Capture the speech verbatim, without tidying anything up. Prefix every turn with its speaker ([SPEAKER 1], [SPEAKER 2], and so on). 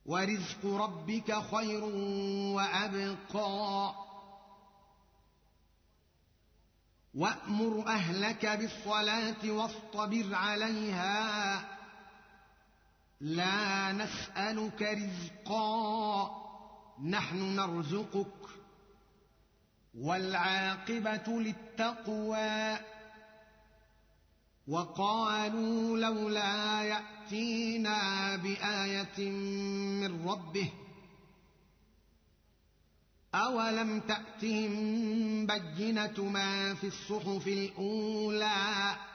[SPEAKER 1] ورزق ربك خير وأبقى وأمر أهلك بالصلاة واصطبر عليها لا نسألك رزقا نحن نرزقك والعاقبة للتقوى وقالوا لولا يأتينا بآية من ربه أولم تأتهم بينة ما في الصحف الأولى